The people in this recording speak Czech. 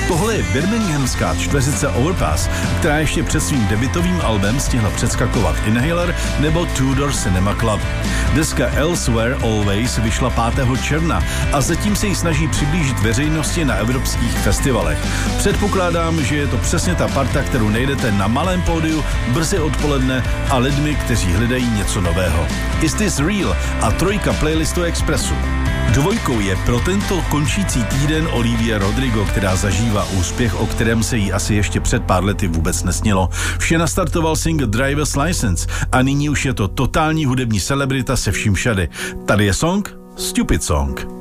Tohle je birminghamská čtveřice Overpass, která ještě před svým debutovým albem stihla předskakovat Inhaler nebo Tudor Cinema Club. Deska Elsewhere Always vyšla 5. června a zatím se jí snaží přiblížit veřejnosti na evropských festivalech. Předpokládám, že je to přesně ta parta, kterou najdete na malém pódiu brzy odpoledne a lidmi, kteří hledají něco nového. Is This Real a 3 playlistu Expressu. 2 je pro tento končící týden Olivia Rodrigo, která zažívá úspěch, o kterém se jí asi ještě před pár lety vůbec nesnilo. Vše nastartoval single Driver's License a nyní už je to totální hudební celebrita se vším všady. Tady je song Stupid Song.